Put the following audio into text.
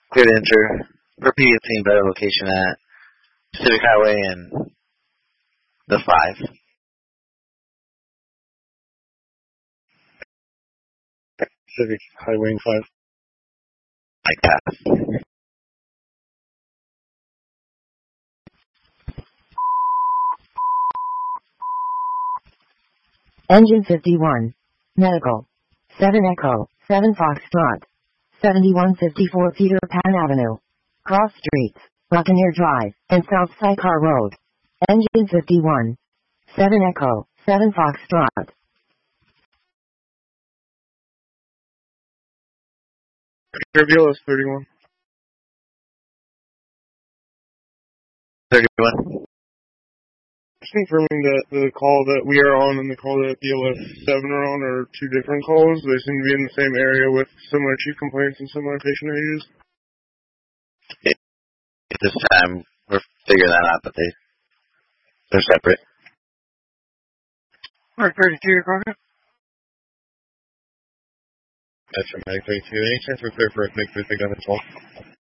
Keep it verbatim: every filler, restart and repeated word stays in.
Clear to enter. Repeat obtain better location at Pacific Highway and the five. Pacific Highway and five. Like that. Engine fifty-one. Medical. seven Echo. seven Foxtrot. seventy-one fifty-four Peter Pan Avenue. Cross Streets. Buccaneer Drive. And South Sycar Road. Engine fifty-one. seven Echo. seven Foxtrot. Air V L S thirty-one. thirty-one. Just confirming that the call that we are on and the call that B L S seven are on are two different calls. They seem to be in the same area with similar chief complaints and similar patient ages. At this time, we're figuring that out, but they, they're separate. Mark thirty-two, your call. That's from Mag thirty-two. Any chance we're clear for a quick pick up as well?